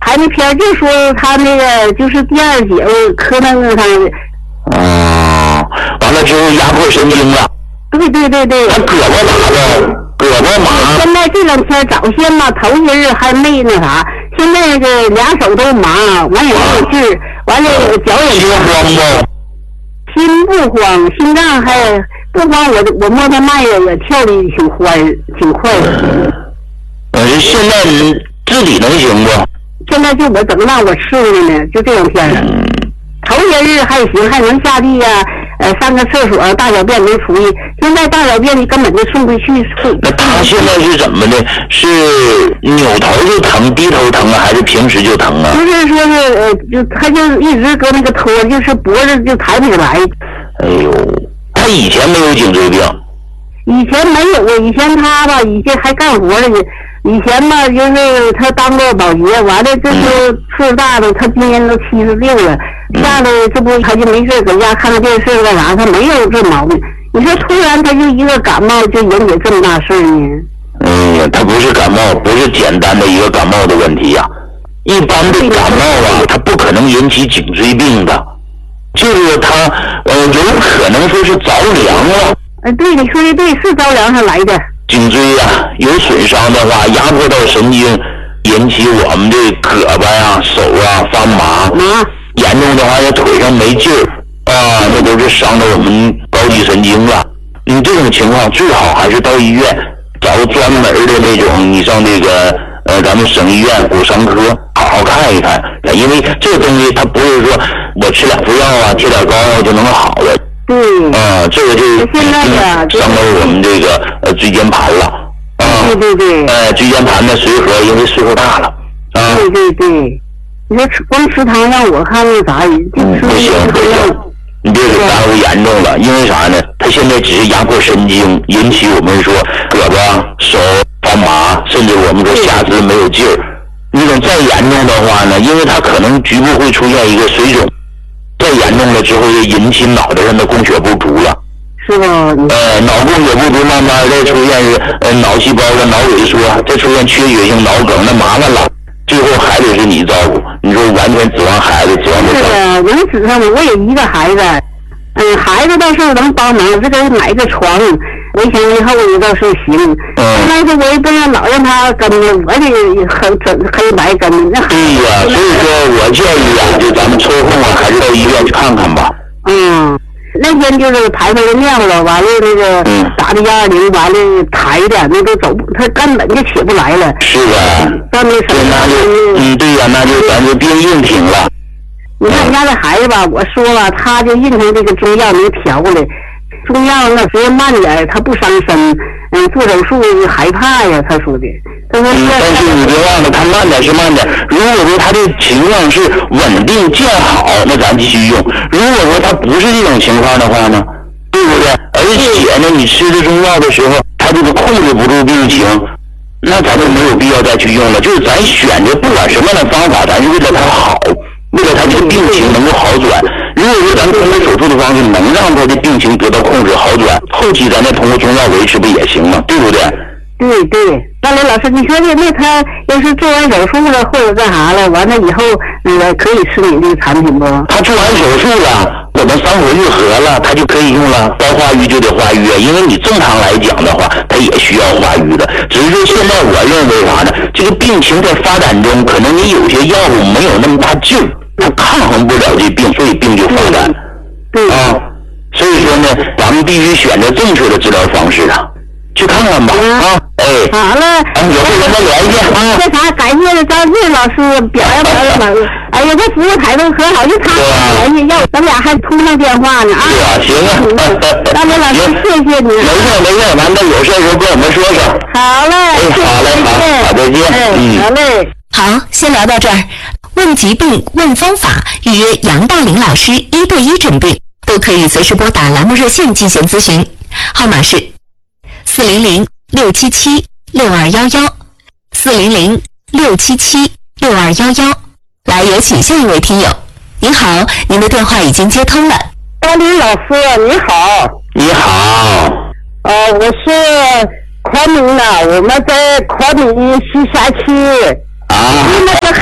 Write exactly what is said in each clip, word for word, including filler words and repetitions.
拍那片就说他那个就是第二节磕那个上。 哦，完了之后压迫神经了。 对对对对。 他胳膊麻的，胳膊麻。 现在这两天早先嘛，头些日还没那啥，现在那个两手都麻，完也没有劲儿，完了脚也心慌不？ 心不慌，心脏还不慌，我我摸他脉也跳的挺欢，挺快的。 呃，现在自己能行不？ 现在就我怎么让我伺候呢？就这两天了。嗯头些日还行，还能下地呀、啊，呃，上个厕所，大小便能出去。现在大小便你根本就送不去。 那他现在是怎么的？是扭头就疼，低头疼啊，还是平时就疼啊？ 不是说是呃，就他就一直搁那个托，就是脖子就抬不起来。 哎呦，他以前没有颈椎病。 以前没有啊，以前他吧，以前还干活呢。以前吧，就是他当过保洁，完了这是岁数大了，他今年都七十六了，下来这不他就没事搁家看看电视干啥，他没有这毛病。你说突然他就一个感冒就引起这么大事呢？ 嗯，他不是感冒，不是简单的一个感冒的问题呀、啊。一般的感冒啊，他不可能引起颈椎病的，就是他呃有可能说是着凉了。 哎，对，你说的对，是着凉上来的。 颈椎啊有损伤的话，压迫到神经，引起我们的胳膊呀、手啊发麻， 麻严重的话，在腿上没劲儿啊，那都是伤到我们高级神经了。你这种情况最好还是到医院找个专门的那种，你上这个呃咱们省医院骨伤科好好看一看，因为这个东西它不是说我吃两副药啊，贴点膏药就能好的。 对， 啊，这个就现在呀， 伤到我们这个呃椎间盘了。啊， 对对对。 呃，椎间盘的髓核因为岁数大了。啊。 对对对，你说吃光吃汤让我看那啥，就吃不行不行，你这个耽误严重了，因为啥呢？他现在只是压迫神经，引起我们说胳膊、手发麻，甚至我们说下肢没有劲儿。那种再严重的话呢，因为他可能局部会出现一个水肿。再严重了之后，就引起脑袋上的供血不足了， 是吧？ 呃，脑供血不足，慢慢再出现是呃脑细胞的脑萎缩，再出现缺血性脑梗，那麻烦了。最后还得是你照顾，你说完全指望孩子，指望不上。 是的，能指上的，我也一个孩子，嗯，孩子倒是能帮忙，这个买个床，我想以后我倒是行。嗯。但是我也不能老让他跟着，我得很整黑白跟着。 对呀，所以说我建议啊，就咱们抽空啊，还是到医院去看看吧。 嗯，那天就是排他的尿了，完了那个打的幺二零，完了抬的，那都走，他根本就起不来了。 是的。 那那什么？ 那就嗯，对呀，那就咱就病硬挺了。 你看人家这孩子吧，我说吧，他就印成这个中药能调过来，中药那时候慢点，他不伤身。嗯，做手术害怕呀，他说的。他说、 嗯，但是你别忘了，他慢点是慢点。如果说他的情况是稳定见好，那咱继续用；如果说他不是这种情况的话呢，对不对？而且呢，你吃的中药的时候，他这个控制不住病情，那咱就没有必要再去用了。就是咱选择不管什么样的方法，咱是为了他好，为了他这个病情能够好转。如果说咱们通过手术的方式能让他的病情得到控制好转，后期咱再通过中药维持不也行吗？对不对？ 对对，那雷老师，你说的那他要是做完手术了或者干啥了，完了以后那个可以吃你这个产品不？ 他做完手术了，我们伤口愈合了，他就可以用了。该化瘀就得化瘀，因为你正常来讲的话，他也需要化瘀的。只是说现在我认为啥呢？这个病情在发展中，可能你有些药物没有那么大劲儿，它抗衡不了这病，所以病就发展。 对啊，所以说呢，咱们必须选择正确的治疗方式啊。去看看吧，啊，哎， 好了， 哎，有空咱再联系啊。 那啥，感谢张俊老师表扬表扬老师。哎呀，这服务态度可好，就他联系，要咱俩还通上电话呢啊。 是啊，行啊。 张俊老师，谢谢你。 没事没事，完了有事就跟我们说说。 好嘞， 哎，好嘞，好，好，再见。 嗯，好嘞。 好，先聊到这儿。问疾病、问方法，预约杨大林老师一对一诊病，都可以随时拨打栏目热线进行咨询，号码是四零零六七七六二幺幺，四零零六七七六二幺幺。来，有请下一位听友。您好，您的电话已经接通了。 张林老师，你好。 你好。 呃，我是昆明的，我们在昆明西辖区。 啊。 那个孩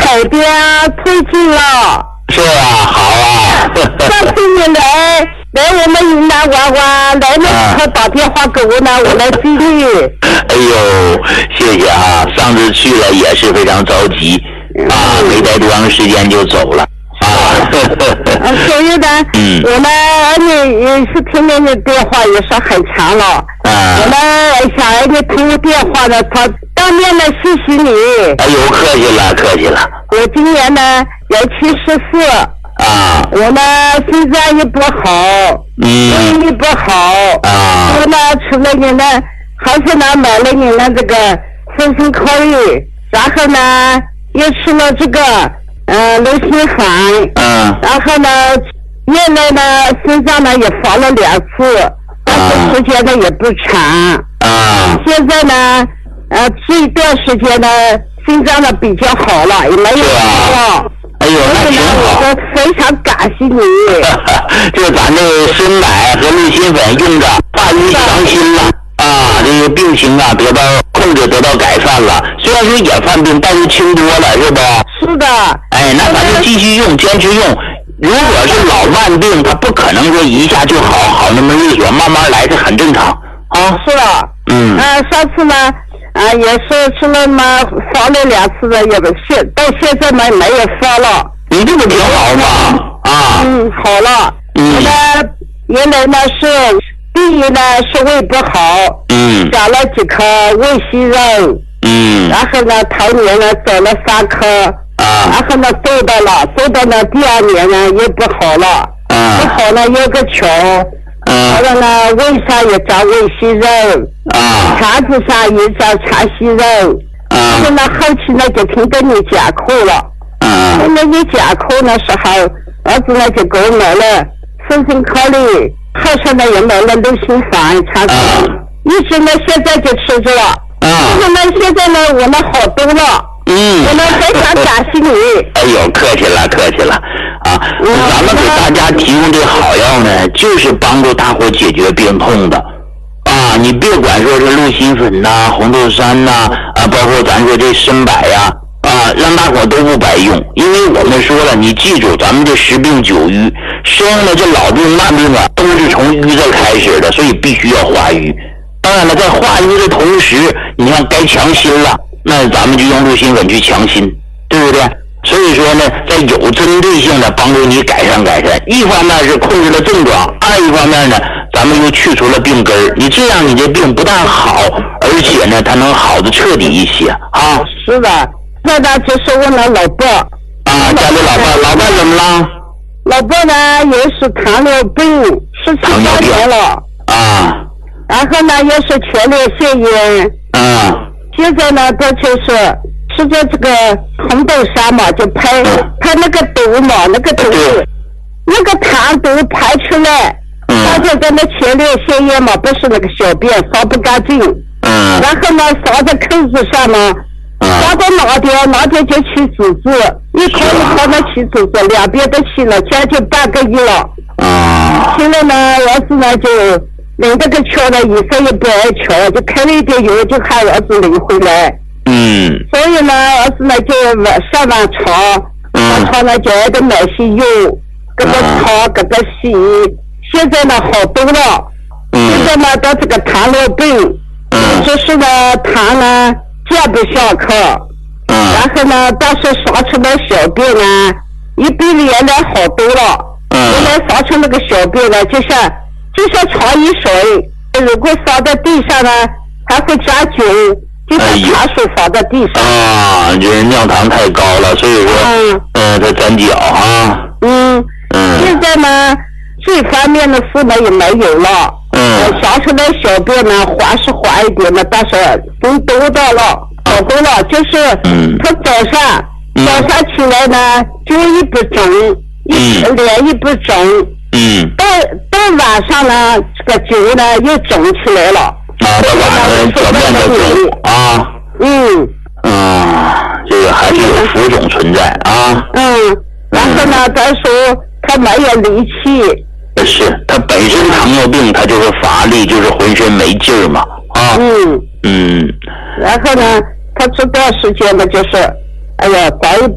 海边推进了。 是啊，好啊。 上次你来来我们云南玩玩，来的时候打电话给我呢，我来接你。 哎呦，谢谢啊！上次去了也是非常着急啊，没待多长时间就走了啊。 嗯，所以呢，嗯、我呢你也是听你的电话也是很长了。啊、我呢想你听电话呢，他当面呢谢谢你。 哎呦，客气了，客气了。 我今年呢也七十四。 啊， 我呢心脏也不好， 嗯， 胃也不好， 啊， 我呢吃了你呢，还是呢买了你呢这个生生颗粒，然后呢又吃了这个呃流心粉， 嗯， 然后呢原来呢心脏呢也发了两次，但是时间呢也不长， 啊， 现在呢呃这一段时间呢心脏呢比较好了，也没有发了。 哎呦，那挺好！ 我非常感谢你。 这咱这参奶和鹿心粉用着化瘀强心了啊，这个病情啊得到控制，得到改善了。虽然说也犯病，但是轻多了，是不？ 是的。 哎，那咱就继续用，坚持用。如果是老慢病，它不可能说一下就好，好那么利索，慢慢来是很正常啊。 是的。 嗯。 呃，上次呢。啊，也是吃了嘛，发了两次的，也不现到现在嘛没有发了。 你这个挺好嘛，啊。 嗯，好了。 嗯。 我呢，原来呢是第一呢是胃不好。 嗯。 长了几颗胃息肉。 嗯。 然后呢，头年呢长了三颗。 啊。 然后呢做到了，做到呢第二年呢又不好了。 啊。 不好了有个球。后来呢，胃上也长胃息肉， 啊， 肠子上也长肠息肉，啊，然后呢，后期呢就听到你讲课了，啊，那你讲课的时候，儿子呢就给我买了生生颗粒，后上呢也买了六心粉，肠子，一直呢现在就吃着了，啊，那么现在呢我们好多了。嗯，我们非常感谢你。 哎呦，客气了，客气了啊！咱们给大家提供这好药呢，就是帮助大伙解决病痛的啊！你别管说是鹿心粉呐、啊、红豆杉呐 啊, 啊，包括咱说这参柏呀啊，让大伙都不白用。因为我们说了，你记住，咱们这十病九瘀，身上的这老病慢病啊，都是从瘀这开始的，所以必须要化瘀。当然了，在化瘀的同时，你看该强心了。那咱们就用鹿心粉去强心，对不对？所以说呢，在有针对性的帮助你改善改善。一方面是控制了症状，二一方面呢，咱们又去除了病根儿。你这样，你这病不但好，而且呢，它能好的彻底一些啊。 是的，那呢就是我的老伴啊，家里老伴，老伴怎么了？ 老伴呢也是糖尿病，十七八年了啊。 然后呢也是前列腺炎。 啊。 现在呢，他就是吃着这个红豆沙嘛，就排排那个毒嘛，那个毒，那个糖毒排出来，他就在那前列腺炎嘛，不是那个小便扫不干净，然后呢扫在扣子上嘛，扫到哪点哪点就起紫字，一颗一颗的起紫字，两边都起了将近半个月了。现在呢，儿子呢就。领这个球呢，医生也不爱球，就开了一点药，就喊儿子领回来。嗯。所以呢，儿子呢就上网查，上查呢就爱的买些药，给他查，给他洗。现在呢好多了。嗯。现在呢到这个糖尿病，嗯，就是呢糖呢降不下去。嗯。然后呢，到时撒出来小便呢，一比原来好多了。嗯。原来撒出那个小便呢，就像。就像茶一水，如果撒在地上呢，还会加酒，就像茶水撒在地上。 啊，就是尿糖太高了，所以说，嗯，呃，它粘脚啊。 嗯。嗯。现在呢，这方面的事呢也没有了。嗯。撒出来小便呢，滑是滑一点的，但是都多到了，好多了。就是，嗯，他早上、嗯、早上起来呢，脚一不肿，一脸一不肿。 嗯， 到到晚上呢，这个脚呢又肿起来了。 啊，到晚上小便就肿啊。 嗯。 啊，这个还是有浮肿存在啊。 嗯，然后呢，咱说他没有力气。 是，他本身糖尿病，他就是乏力，就是浑身没劲儿嘛。啊。嗯。嗯。 然后呢，他这段时间呢，就是，哎呀，早一。